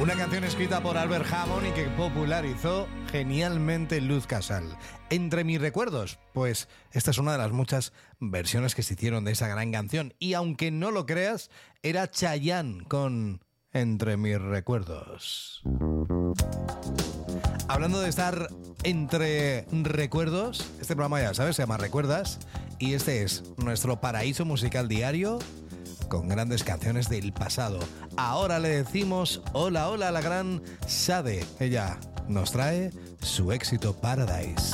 Una canción escrita por Albert Hammond y que popularizó genialmente Luz Casal. Entre mis recuerdos, pues esta es una de las muchas versiones que se hicieron de esa gran canción. Y aunque no lo creas, era Chayanne con Entre mis recuerdos. Hablando de estar entre recuerdos, este programa ya sabes, se llama Recuerdas. Y este es nuestro paraíso musical diario con grandes canciones del pasado. Ahora le decimos hola, hola a la gran Sade. Ella nos trae su éxito Paradise.